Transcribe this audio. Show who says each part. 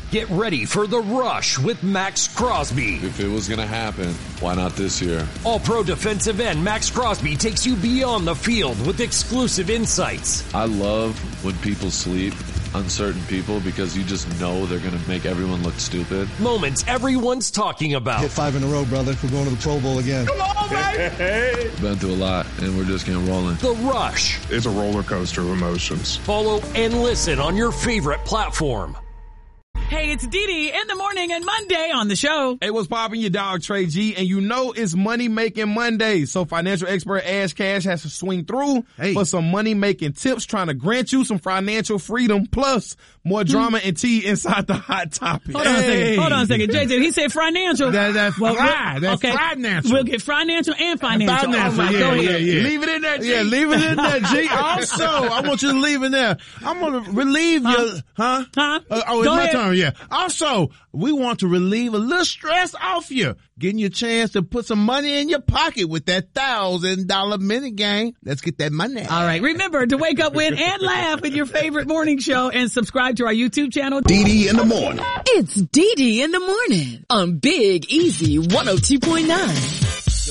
Speaker 1: Get ready for The Rush with Max Crosby.
Speaker 2: If it was going to happen, why not this year?
Speaker 1: All-pro defensive end Max Crosby takes you beyond the field with exclusive insights.
Speaker 2: I love when people sleep, uncertain people, because you just know they're going to make everyone look stupid.
Speaker 1: Moments everyone's talking about.
Speaker 3: Hit 5 in a row, brother. We're going to the Pro Bowl again.
Speaker 4: Come on, baby!
Speaker 2: Been through a lot, and we're just getting rolling.
Speaker 1: The Rush.
Speaker 5: It's a roller coaster of emotions.
Speaker 1: Follow and listen on your favorite platform.
Speaker 6: Hey, it's Didi in the morning and Monday on the show.
Speaker 7: Hey, what's poppin', your dog Trey G, and you know it's Money Making Monday. So financial expert Ash Cash has to swing through for some money making tips, trying to grant you some financial freedom, plus more drama and tea inside the hot topic.
Speaker 6: Hold on a second. JJ, he said financial.
Speaker 7: That's financial.
Speaker 6: We'll get financial and financial.
Speaker 7: Yeah.
Speaker 2: Leave it in there, G.
Speaker 7: Yeah, leave it in there, G. Also, I want you to leave it there. I'm going to relieve your, it's my turn. Yeah. Also, we want to relieve a little stress off you. Getting you a chance to put some money in your pocket with that $1,000 mini game. Let's get that money.
Speaker 6: All right. Remember to wake up with and laugh at your favorite morning show and subscribe to our YouTube channel.
Speaker 4: Didi in the morning.
Speaker 8: It's Didi in the morning on Big Easy 102.9.